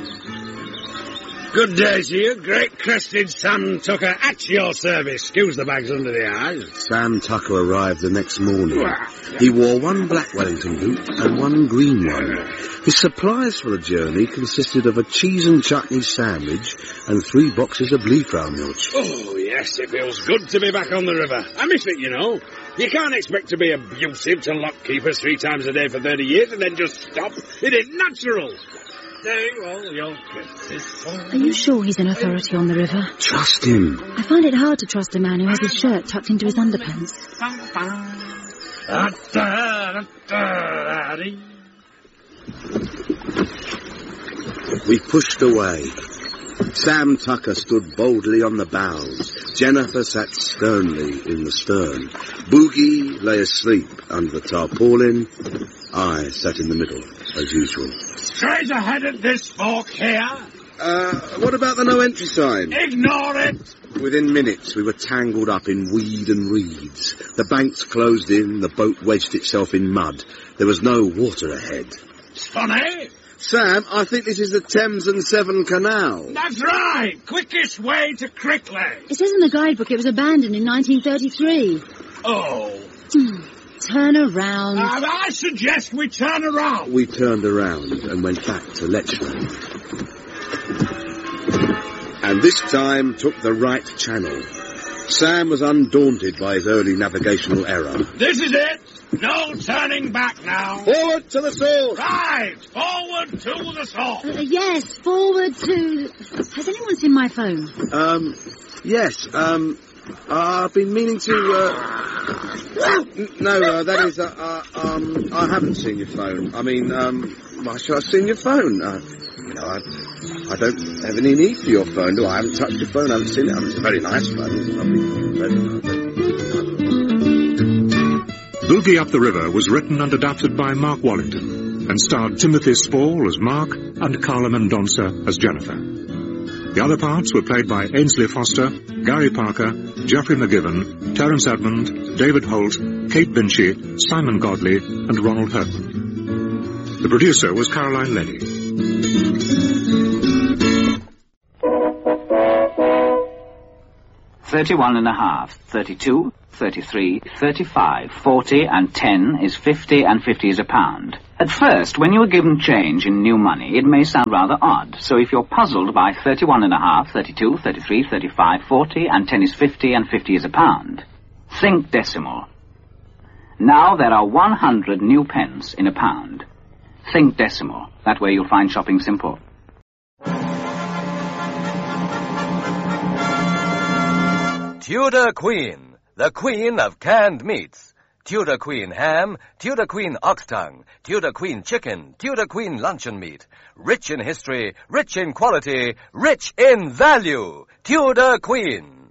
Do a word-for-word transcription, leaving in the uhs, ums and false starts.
Good day to you, great-crested Sam Tucker, at your service. Excuse the bags under the eyes. Sam Tucker arrived the next morning. He wore one black Wellington boot and one green one. His supplies for the journey consisted of a cheese and chutney sandwich and three boxes of Bleefrown milch. Oh, yes, it feels good to be back on the river. I miss it, you know. You can't expect to be abusive to lockkeepers three times a day for thirty years and then just stop. It ain't natural. Are you sure he's an authority on the river? Trust him. I find it hard to trust a man who has his shirt tucked into his underpants. We pushed away. Sam Tucker stood boldly on the bows. Jennifer sat sternly in the stern. Boogie lay asleep under the tarpaulin. I sat in the middle, as usual. Straight ahead at this fork here. Uh, what about the no entry sign? Ignore it. Within minutes, we were tangled up in weed and reeds. The banks closed in, the boat wedged itself in mud. There was no water ahead. It's funny. Sam, I think this is the Thames and Severn Canal. That's right. Quickest way to Crickley. It says in the guidebook it was abandoned in nineteen thirty-three. Oh. Turn around. Uh, I suggest we turn around. We turned around and went back to Letchland. And this time took the right channel. Sam was undaunted by his early navigational error. This is it. No turning back now. Forward to the source. Right. Forward to the source. Uh, yes, forward to... Has anyone seen my phone? Um, yes, um... I've been meaning to, uh... No, uh, that is, uh, uh, um, I haven't seen your phone. I mean, um, why should I have seen your phone? Uh, you know, I, I don't have any need for your phone, do I? I haven't touched your phone, I haven't seen it. I mean, it's a very nice phone. It's lovely. Very nice. Boogie Up the River was written and adapted by Mark Wallington and starred Timothy Spall as Mark and Carla Mendonça as Jennifer. The other parts were played by Ainsley Foster, Gary Parker, Geoffrey McGivern, Terence Edmond, David Holt, Kate Vinci, Simon Godley, and Ronald Hertman. The producer was Caroline Leddy. Thirty-one and a half, thirty-two, thirty-three, thirty-five, forty, and ten is fifty, and fifty is a pound. At first, when you are given change in new money, it may sound rather odd. So if you're puzzled by thirty-one and a half, thirty-two, thirty-three, thirty-five, forty, and ten is fifty, and fifty is a pound, think decimal. Now there are one hundred new pence in a pound. Think decimal. That way you'll find shopping simple. Tudor Queen, the queen of canned meats. Tudor Queen ham, Tudor Queen ox tongue, Tudor Queen chicken, Tudor Queen luncheon meat. Rich in history, rich in quality, rich in value. Tudor Queen.